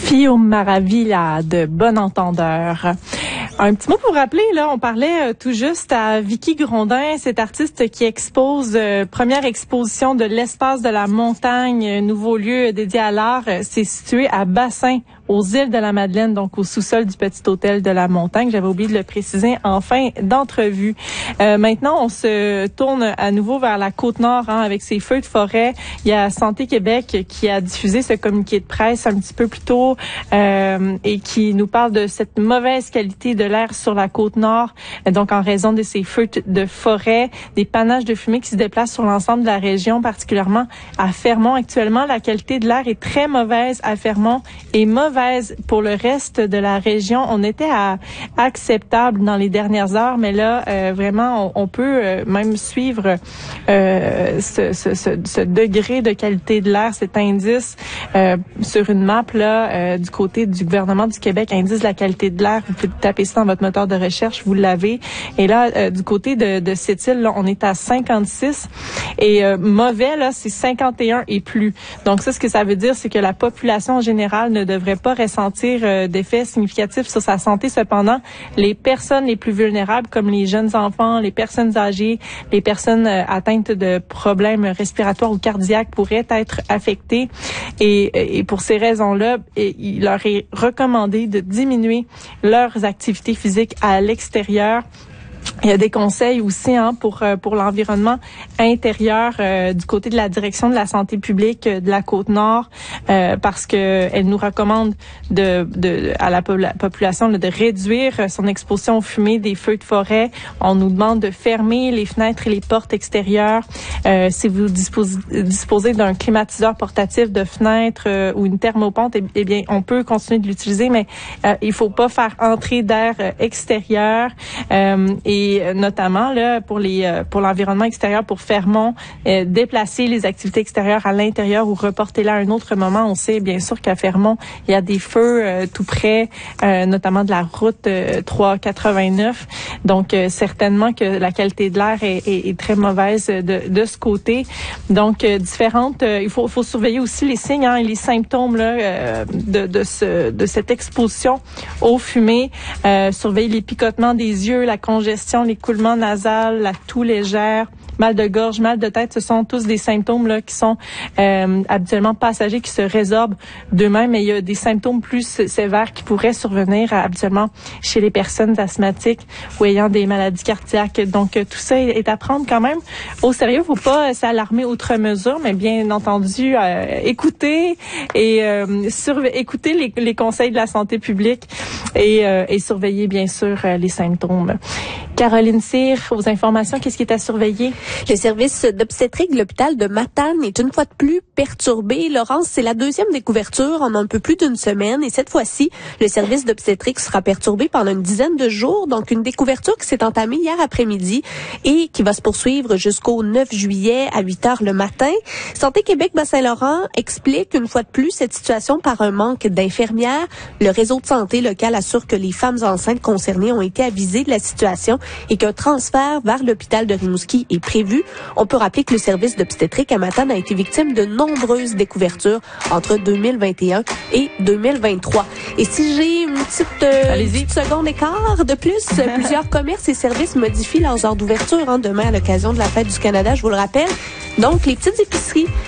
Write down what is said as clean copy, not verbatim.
Fio Maravilla de Bon Entendeur. Un petit mot pour rappeler, là, on parlait tout juste à Vicky Grondin, cette artiste qui expose, première exposition de l'espace de la montagne, nouveau lieu dédié à l'art. C'est situé à Bassin, aux îles de la Madeleine, donc au sous-sol du Petit Hôtel de la Montagne. J'avais oublié de le préciser en fin d'entrevue. Maintenant, on se tourne à nouveau vers la Côte-Nord avec ses feux de forêt. Il y a Santé Québec qui a diffusé ce communiqué de presse un petit peu plus tôt et qui nous parle de cette mauvaise qualité de l'air sur la Côte-Nord, donc en raison de ces feux de forêt, des panaches de fumée qui se déplacent sur l'ensemble de la région, particulièrement à Fermont. Actuellement, la qualité de l'air est très mauvaise à Fermont et mauvaise pour le reste de la région. On était à acceptable dans les dernières heures, mais là, vraiment, on peut même suivre ce degré de qualité de l'air, cet indice sur une map là du côté du gouvernement du Québec, indice de la qualité de l'air. Vous pouvez taper ça dans votre moteur de recherche, vous l'avez. Et là, du côté de cette île, là, on est à 56 et mauvais là, c'est 51 et plus. Donc ça, ce que ça veut dire, c'est que la population en général ne devrait pas ressentir d'effets significatifs sur sa santé. Cependant, les personnes les plus vulnérables, comme les jeunes enfants, les personnes âgées, les personnes atteintes de problèmes respiratoires ou cardiaques pourraient être affectées. Et pour ces raisons-là, il leur est recommandé de diminuer leurs activités physiques à l'extérieur. Il y a des conseils aussi pour l'environnement intérieur du côté de la direction de la santé publique de la Côte-Nord parce que elle nous recommande à la population de réduire son exposition aux fumées des feux de forêt. On nous demande de fermer les fenêtres et les portes extérieures. Si vous disposez d'un climatiseur portatif de fenêtre ou une thermopompe, eh bien on peut continuer de l'utiliser, mais il faut pas faire entrer d'air extérieur et notamment là pour l'environnement extérieur, pour Fermont, déplacer les activités extérieures à l'intérieur ou reporter-les à un autre moment. On sait bien sûr qu'à Fermont, il y a des feux tout près, notamment de la route 389. Donc certainement que la qualité de l'air est très mauvaise de ce côté. Donc il faut surveiller aussi les signes et les symptômes là de cette exposition aux fumées. Surveiller les picotements des yeux, la congestion, l'écoulement nasal, la toux légère, mal de gorge, mal de tête, ce sont tous des symptômes là qui sont habituellement passagers, qui se résorbent d'eux-mêmes, mais il y a des symptômes plus sévères qui pourraient survenir habituellement chez les personnes asthmatiques ou ayant des maladies cardiaques. Donc tout ça est à prendre quand même au sérieux. Faut pas s'alarmer outre mesure, mais bien entendu écouter et écouter les conseils de la santé publique et surveiller bien sûr les symptômes. Caroline Cyr, aux informations, qu'est-ce qui est à surveiller? Le service d'obstétrique de l'hôpital de Matane est une fois de plus perturbé. Laurence, c'est la deuxième découverture en un peu plus d'une semaine et cette fois-ci, le service d'obstétrique sera perturbé pendant une dizaine de jours. Donc, une découverture qui s'est entamée hier après-midi et qui va se poursuivre jusqu'au 9 juillet à 8 heures le matin. Santé Québec Bas-Saint-Laurent explique une fois de plus cette situation par un manque d'infirmières. Le réseau de santé local assure que les femmes enceintes concernées ont été avisées de la situation et qu'un transfert vers l'hôpital de Rimouski est prévu. On peut rappeler que le service d'obstétrique à Matane a été victime de nombreuses découvertures entre 2021 et 2023. Et si j'ai une petite seconde et quart de plus, plusieurs commerces et services modifient leurs heures d'ouverture demain à l'occasion de la Fête du Canada, je vous le rappelle. Donc, les petites épiceries